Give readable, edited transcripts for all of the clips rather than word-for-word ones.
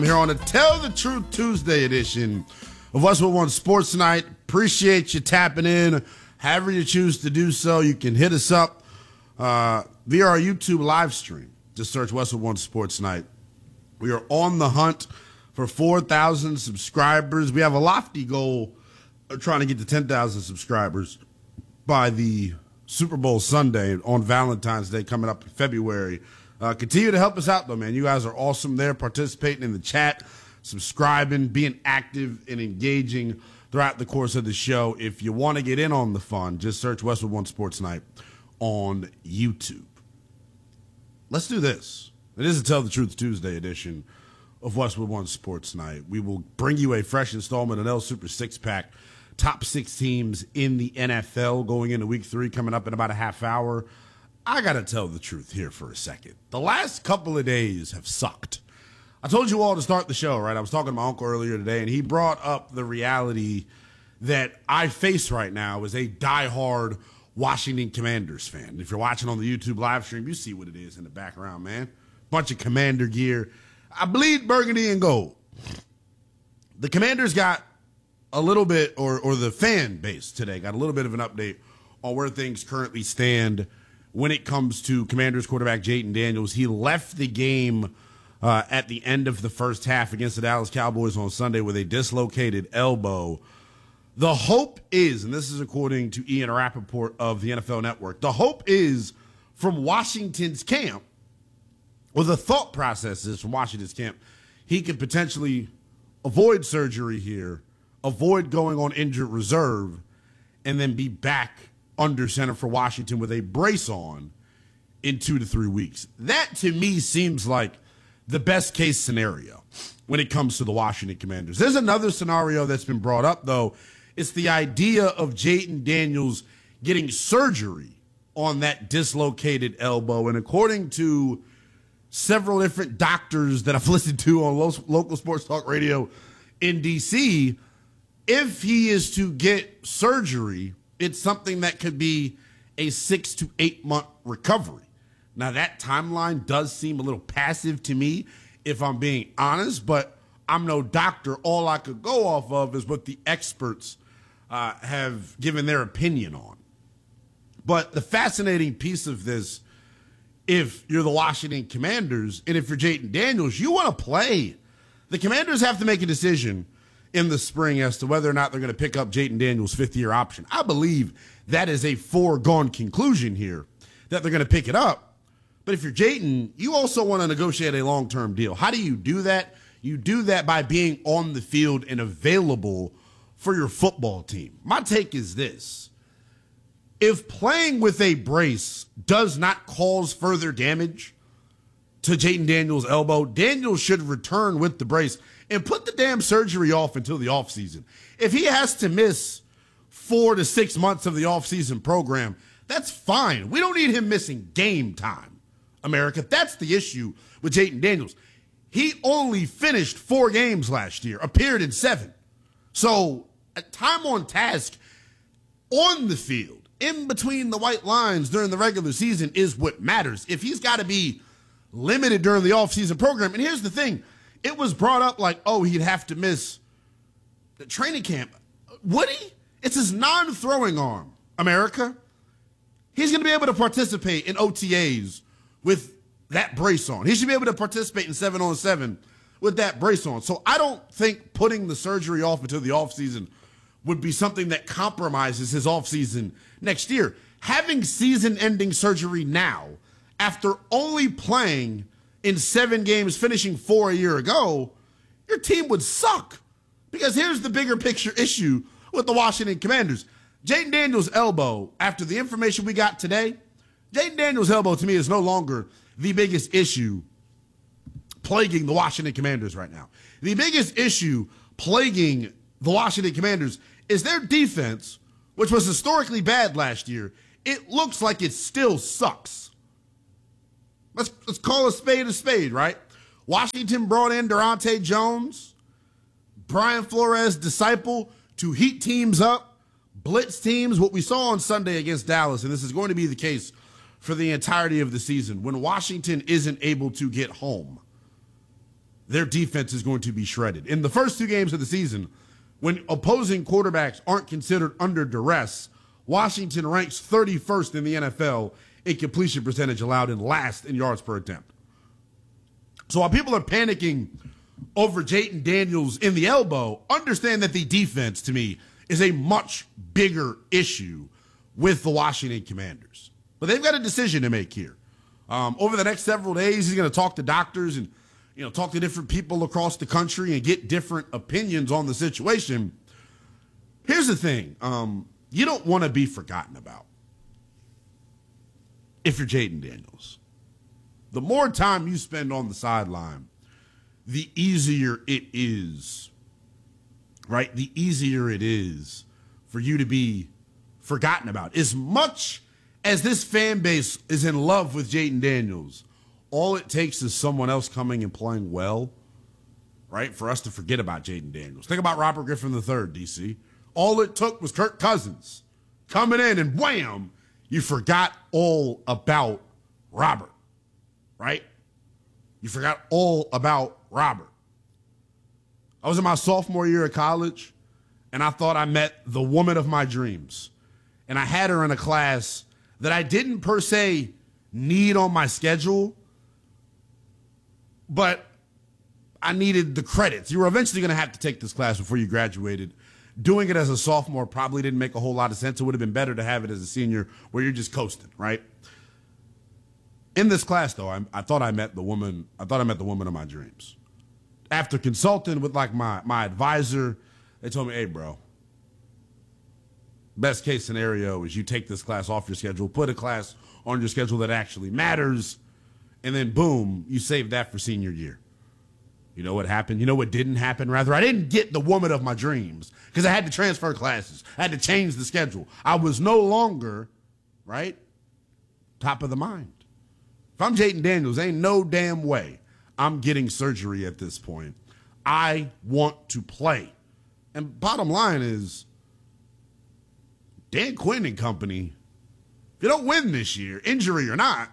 Here on the Tell the Truth Tuesday edition of Westwood One Sports Night. Appreciate you tapping in. However you choose to do so, you can hit us up via our YouTube live stream. Just search Westwood One Sports Night. We are on the hunt for 4,000 subscribers. We have a lofty goal of trying to get to 10,000 subscribers by the Super Bowl Sunday on Valentine's Day coming up in February. Continue to help us out, though, man. You guys are awesome there, participating in the chat, subscribing, being active and engaging throughout the course of the show. If you want to get in on the fun, just search Westwood One Sports Night on YouTube. Let's do this. It is a Tell the Truth Tuesday edition of Westwood One Sports Night. We will bring you a fresh installment of L Super Six Pack, top 6 teams in the NFL going into week 3 coming up in about a half hour. I got to tell the truth here for a second. The last couple of days have sucked. I told you all to start the show, right? I was talking to my uncle earlier today, and he brought up the reality that I face right now as a diehard Washington Commanders fan. If you're watching on the YouTube live stream, you see what it is in the background, man. Bunch of Commander gear. I bleed burgundy and gold. The Commanders got a little bit, or the fan base today got a little bit of an update on where things currently stand when it comes to Commanders quarterback Jayden Daniels. He left the game at the end of the first half against the Dallas Cowboys on Sunday with a dislocated elbow. The hope is, and this is according to Ian Rappaport of the NFL Network, the hope is from Washington's camp, or the thought process is from Washington's camp, he could potentially avoid surgery here, avoid going on injured reserve, and then be back under center for Washington with a brace on in 2 to 3 weeks. That, to me, seems like the best case scenario when it comes to the Washington Commanders. There's another scenario that's been brought up, though. It's the idea of Jayden Daniels getting surgery on that dislocated elbow. And according to several different doctors that I've listened to on local sports talk radio in D.C., if he is to get surgery, it's something that could be a 6 to 8 month recovery. Now, that timeline does seem a little passive to me, if I'm being honest, but I'm no doctor. All I could go off of is what the experts have given their opinion on. But the fascinating piece of this, if you're the Washington Commanders and if you're Jayden Daniels, you want to play. The Commanders have to make a decision in the spring as to whether or not they're going to pick up Jayden Daniels' 5th-year option. I believe that is a foregone conclusion here, that they're going to pick it up. But if you're Jayden, you also want to negotiate a long-term deal. How do you do that? You do that by being on the field and available for your football team. My take is this. If playing with a brace does not cause further damage to Jayden Daniels' elbow, Daniels should return with the brace and put the damn surgery off until the offseason. If he has to miss 4 to 6 months of the offseason program, that's fine. We don't need him missing game time, America. That's the issue with Jayden Daniels. He only finished 4 games last year, appeared in 7. So time on task on the field, in between the white lines during the regular season, is what matters. If he's got to be limited during the offseason program, and here's the thing, it was brought up like, oh, he'd have to miss the training camp. Would he? It's his non-throwing arm, America. He's going to be able to participate in OTAs with that brace on. He should be able to participate in 7-on-7 with that brace on. So I don't think putting the surgery off until the offseason would be something that compromises his offseason next year. Having season-ending surgery now, after only playing in 7 games, finishing 4 a year ago, your team would suck. Because here's the bigger picture issue with the Washington Commanders. Jayden Daniels' elbow, after the information we got today, Jayden Daniels' elbow to me is no longer the biggest issue plaguing the Washington Commanders right now. The biggest issue plaguing the Washington Commanders is their defense, which was historically bad last year. It looks like it still sucks. Let's call a spade, right? Washington brought in Durante Jones, Brian Flores' disciple, to heat teams up, blitz teams, what we saw on Sunday against Dallas, and this is going to be the case for the entirety of the season. When Washington isn't able to get home, their defense is going to be shredded. In the first 2 games of the season, when opposing quarterbacks aren't considered under duress, Washington ranks 31st in the NFL in completion percentage allowed and last in yards per attempt. So while people are panicking over Jayden Daniels in the elbow, understand that the defense, to me, is a much bigger issue with the Washington Commanders. But they've got a decision to make here. Over the next several days, he's going to talk to doctors and talk to different people across the country and get different opinions on the situation. Here's the thing. You don't want to be forgotten about if you're Jayden Daniels. The more time you spend on the sideline, the easier it is, right? The easier it is for you to be forgotten about. As much as this fan base is in love with Jayden Daniels, all it takes is someone else coming and playing well, right, for us to forget about Jayden Daniels. Think about Robert Griffin III, DC. All it took was Kirk Cousins coming in and wham, you forgot all about Robert, right? You forgot all about Robert. I was in my sophomore year of college, and I thought I met the woman of my dreams. And I had her in a class that I didn't per se need on my schedule, but I needed the credits. You were eventually going to have to take this class before you graduated. Doing it as a sophomore probably didn't make a whole lot of sense. It would have been better to have it as a senior where you're just coasting, right? In this class, though, I thought I met the woman. I thought I met the woman of my dreams. After consulting with my advisor, they told me, "Hey, bro, best case scenario is you take this class off your schedule, put a class on your schedule that actually matters, and then boom, you save that for senior year." You know what happened? You know what didn't happen, rather? I didn't get the woman of my dreams because I had to transfer classes. I had to change the schedule. I was no longer, right, top of the mind. If I'm Jayden Daniels, ain't no damn way I'm getting surgery at this point. I want to play. And bottom line is, Dan Quinn and company, if you don't win this year, injury or not,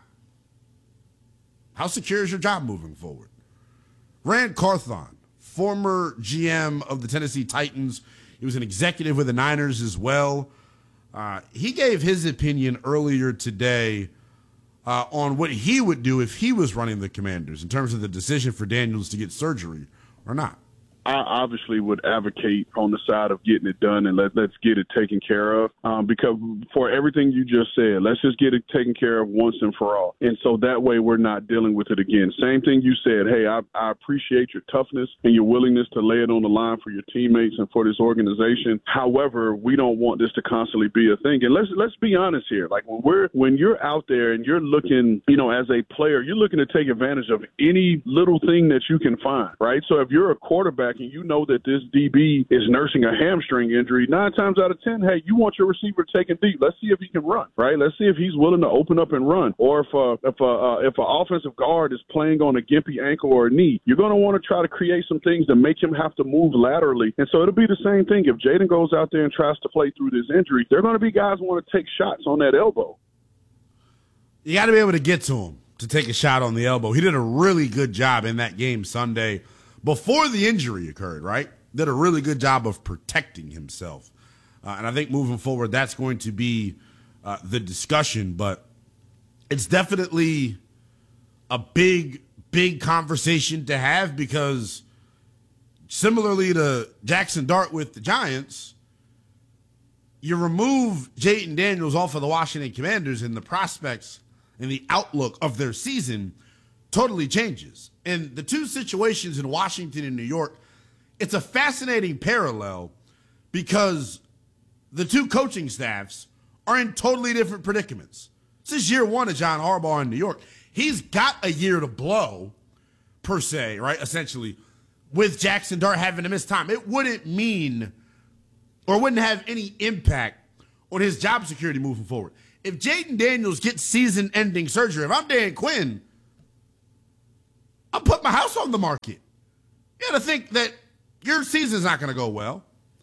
how secure is your job moving forward? Rand Carthon, former GM of the Tennessee Titans, he was an executive with the Niners as well. He gave his opinion earlier today on what he would do if he was running the Commanders in terms of the decision for Daniels to get surgery or not. I obviously would advocate on the side of getting it done and let's get it taken care of. Because for everything you just said, let's just get it taken care of once and for all. And so that way we're not dealing with it again. Same thing you said. Hey, I appreciate your toughness and your willingness to lay it on the line for your teammates and for this organization. However, we don't want this to constantly be a thing. And let's be honest here. Like when you're out there and you're looking, as a player, you're looking to take advantage of any little thing that you can find, right? So if you're a quarterback and you know that this DB is nursing a hamstring injury, 9 times out of 10, hey, you want your receiver taken deep. Let's see if he can run, right? Let's see if he's willing to open up and run. Or if an offensive guard is playing on a gimpy ankle or a knee, you're going to want to try to create some things to make him have to move laterally. And so it'll be the same thing. If Jayden goes out there and tries to play through this injury, there are going to be guys who want to take shots on that elbow. You got to be able to get to him to take a shot on the elbow. He did a really good job in that game Sunday before the injury occurred, right? Did a really good job of protecting himself. And I think moving forward, that's going to be the discussion. But it's definitely a big, big conversation to have because similarly to Jackson Dart with the Giants, you remove Jayden Daniels off of the Washington Commanders and the prospects and the outlook of their season totally changes. And the two situations in Washington and New York, it's a fascinating parallel because the two coaching staffs are in totally different predicaments. This is year one of John Harbaugh in New York. He's got a year to blow, per se, right, essentially, with Jackson Dart having to miss time. It wouldn't mean or wouldn't have any impact on his job security moving forward. If Jayden Daniels gets season-ending surgery, if I'm Dan Quinn, I'll put my house on the market. You got to think that your season's not going to go well.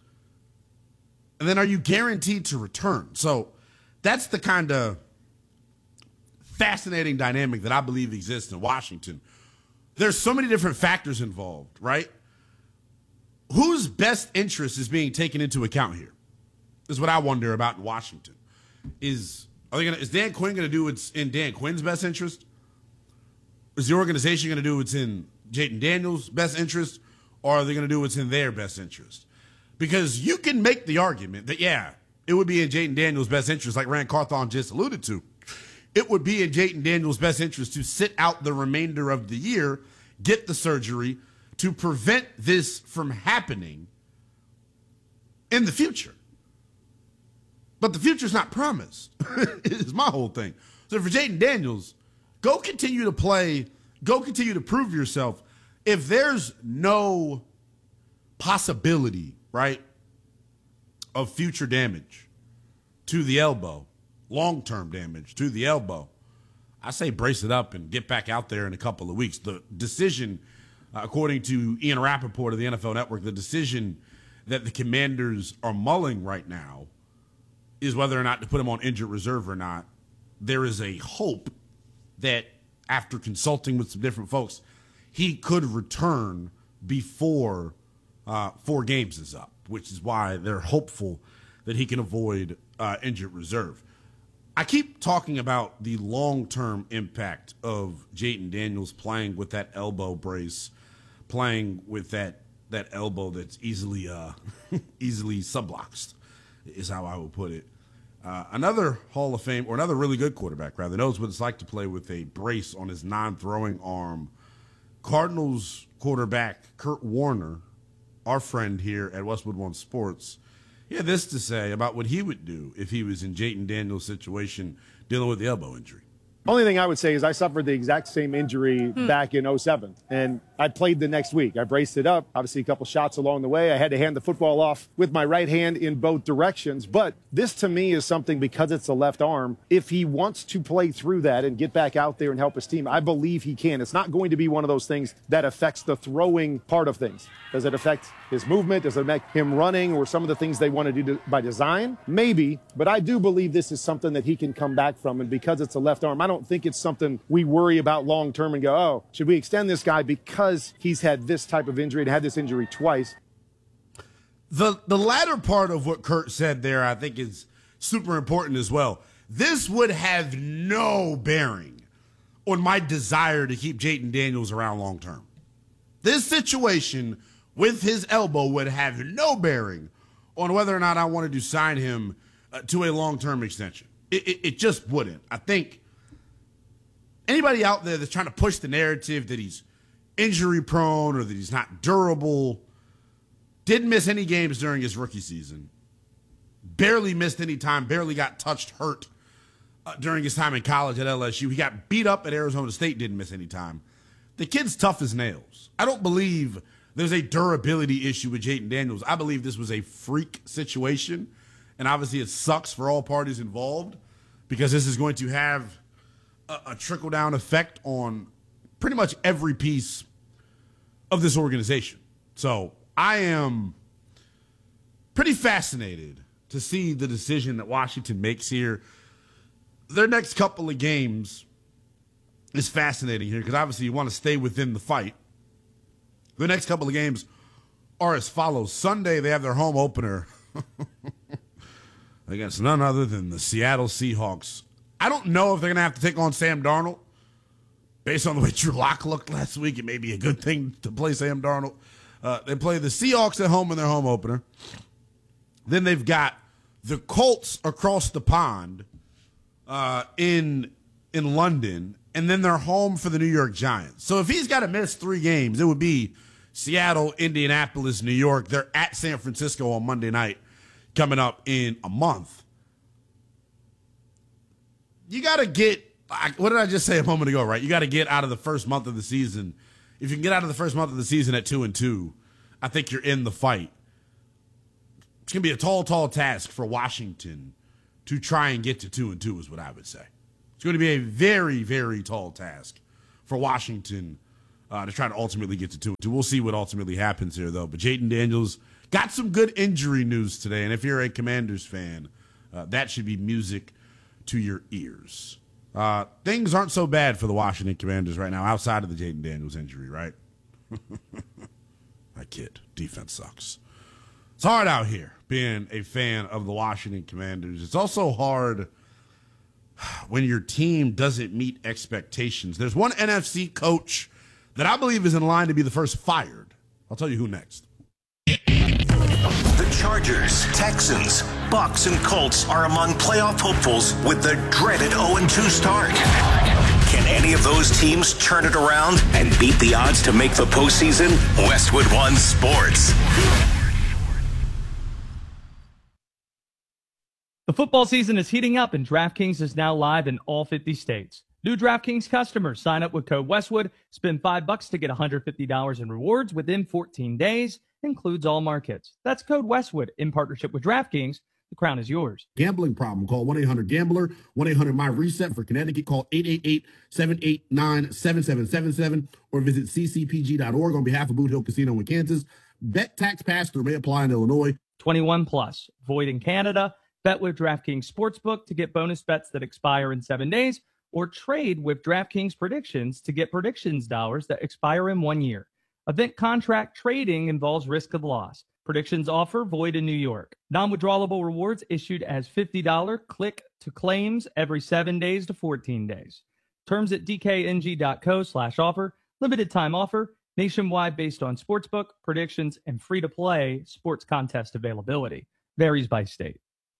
And then are you guaranteed to return? So that's the kind of fascinating dynamic that I believe exists in Washington. there's so many different factors involved, right? Whose best interest is being taken into account here? Is what I wonder about in Washington. Is Dan Quinn going to do what's in Dan Quinn's best interest? Is the organization going to do what's in Jayden Daniels' best interest? Or are they going to do what's in their best interest? Because you can make the argument that, yeah, it would be in Jayden Daniels' best interest, like Rand Carthon just alluded to. It would be in Jayden Daniels' best interest to sit out the remainder of the year, get the surgery, to prevent this from happening in the future. But the future's not promised, is my whole thing. So for Jayden Daniels, go continue to play, go continue to prove yourself. If there's no possibility, right, of future damage to the elbow, long-term damage to the elbow, I say brace it up and get back out there in a couple of weeks. The decision, according to Ian Rappaport of the NFL Network, the decision that the Commanders are mulling right now is whether or not to put him on injured reserve or not. There is a hope that after consulting with some different folks, he could return before 4 games is up, which is why they're hopeful that he can avoid injured reserve. I keep talking about the long-term impact of Jayden Daniels playing with that elbow brace, playing with that elbow that's easily easily subluxed, is how I would put it. Another Hall of Fame, or another really good quarterback, rather, knows what it's like to play with a brace on his non-throwing arm. Cardinals quarterback Kurt Warner, our friend here at Westwood One Sports, he had this to say about what he would do if he was in Jayden Daniels' situation dealing with the elbow injury. Only thing I would say is I suffered the exact same injury back in 2007, and I played the next week. I braced it up, obviously a couple shots along the way. I had to hand the football off with my right hand in both directions. But this to me is something, because it's the left arm, if he wants to play through that and get back out there and help his team, I believe he can. It's not going to be one of those things that affects the throwing part of things. Does it affect his movement? Does it affect him running or some of the things they want to do by design? Maybe, but I do believe this is something that he can come back from. And because it's a left arm, I don't think it's something we worry about long term and go, oh, should we extend this guy because he's had this type of injury and had this injury twice? The latter part of what Kurt said there, I think, is super important as well. This would have no bearing on my desire to keep Jayden Daniels around long term. This situation with his elbow would have no bearing on whether or not I wanted to sign him to a long-term extension. It just wouldn't. I think anybody out there that's trying to push the narrative that he's injury prone or that he's not durable, didn't miss any games during his rookie season, barely missed any time, barely got touched, hurt during his time in college at LSU. He got beat up at Arizona State, didn't miss any time. The kid's tough as nails. I don't believe there's a durability issue with Jayden Daniels. I believe this was a freak situation, and obviously it sucks for all parties involved because this is going to have a trickle-down effect on pretty much every piece of this organization. So I am pretty fascinated to see the decision that Washington makes here. Their next couple of games is fascinating here because obviously you want to stay within the fight. The next couple of games are as follows. Sunday, they have their home opener against none other than the Seattle Seahawks. I don't know if they're going to have to take on Sam Darnold. Based on the way Drew Lock looked last week, it may be a good thing to play Sam Darnold. They play the Seahawks at home in their home opener. Then they've got the Colts across the pond in London, and then they're home for the New York Giants. So if he's got to miss 3 games, it would be Seattle, Indianapolis, New York. They're at San Francisco on Monday night coming up in a month. You got to get, what did I just say a moment ago, right? You got to get out of the first month of the season. If you can get out of the first month of the season at 2-2, I think you're in the fight. It's going to be a tall, tall task for Washington to try and get to 2-2 is what I would say. It's going to be a very, very tall task for Washington to try to ultimately get to 2-2. We'll see what ultimately happens here, though. But Jayden Daniels got some good injury news today, and if you're a Commanders fan, that should be music to your ears. Things aren't so bad for the Washington Commanders right now, outside of the Jaden Daniels injury, right? I kid. Defense sucks. It's hard out here being a fan of the Washington Commanders. It's also hard when your team doesn't meet expectations. There's one NFC coach that I believe is in line to be the first fired. I'll tell you who next. The Chargers, Texans, Bucs, and Colts are among playoff hopefuls with the dreaded 0-2 start. Can any of those teams turn it around and beat the odds to make the postseason? Westwood One Sports. The football season is heating up, and DraftKings is now live in all 50 states. New DraftKings customers sign up with code Westwood, spend $5 to get $150 in rewards within 14 days. Includes all markets. That's code Westwood in partnership with DraftKings. The crown is yours. Gambling problem? Call 1-800-GAMBLER, 1-800-MY-RESET. For Connecticut, call 888-789-7777 or visit ccpg.org on behalf of Boot Hill Casino in Kansas. Bet tax pass-through may apply in Illinois. 21 plus. Void in Canada. Bet with DraftKings Sportsbook to get bonus bets that expire in 7 days, or trade with DraftKings Predictions to get predictions dollars that expire in 1 year. Event contract trading involves risk of loss. Predictions offer void in New York. Non-withdrawable rewards issued as $50 click to claims every 7 days to 14 days. Terms at dkng.co/offer. Limited time offer. Nationwide based on sportsbook, predictions, and free-to-play sports contest availability. Varies by state.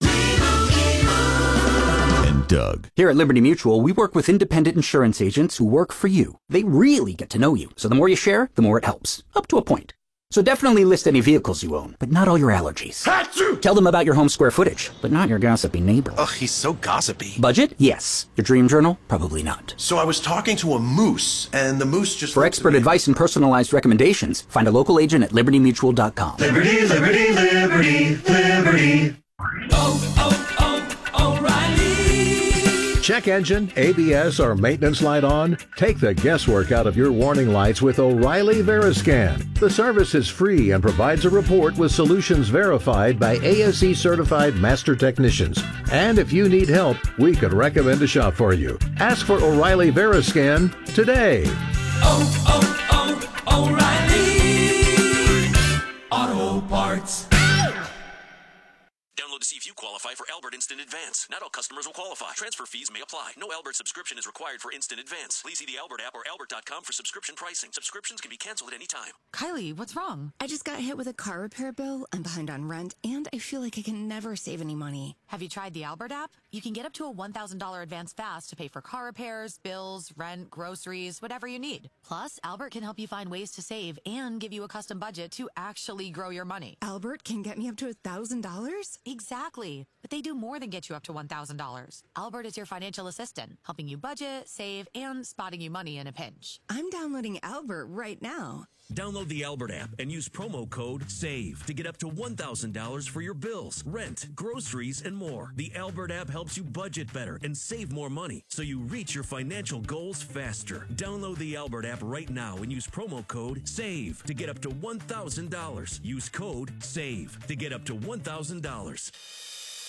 And Doug. Here at Liberty Mutual, we work with independent insurance agents who work for you. They really get to know you, so the more you share, the more it helps. Up to a point. So definitely list any vehicles you own, but not all your allergies. Achoo! Tell them about your home square footage, but not your gossipy neighbor. Ugh, he's so gossipy. Budget? Yes. Your dream journal? Probably not. So I was talking to a moose, and the moose just... For expert advice and personalized recommendations, find a local agent at libertymutual.com. Liberty, liberty, liberty, liberty. O'Reilly. Check engine, ABS, or maintenance light on? Take the guesswork out of your warning lights with O'Reilly Veriscan. The service is free and provides a report with solutions verified by ASE certified master technicians. And if you need help, we could recommend a shop for you. Ask for O'Reilly Veriscan today. O'Reilly Auto Parts. Download to see if you qualify for Albert Instant Advance. Not all customers will qualify. Transfer fees may apply. No Albert subscription is required for Instant Advance. Please see the Albert app or albert.com for subscription pricing. Subscriptions can be canceled at any time. Kylie, what's wrong? I just got hit with a car repair bill. I'm behind on rent, and I feel like I can never save any money. Have you tried the Albert app? You can get up to a $1,000 advance fast to pay for car repairs, bills, rent, groceries, whatever you need. Plus, Albert can help you find ways to save and give you a custom budget to actually grow your money. Albert can get me up to $1,000? Exactly. But they do more than get you up to $1,000. Albert is your financial assistant, helping you budget, save, and spotting you money in a pinch. I'm downloading Albert right now. Download the Albert app and use promo code SAVE to get up to $1,000 for your bills, rent, groceries, and more. The Albert app helps you budget better and save more money so you reach your financial goals faster. Download the Albert app right now and use promo code SAVE to get up to $1,000. Use code SAVE to get up to $1,000.